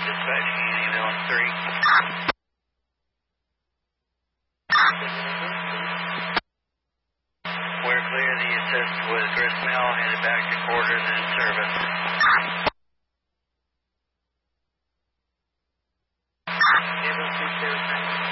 Dispatch, email on 3. We're clear. The assist was Gristmill, headed back to quarters and in service. Able to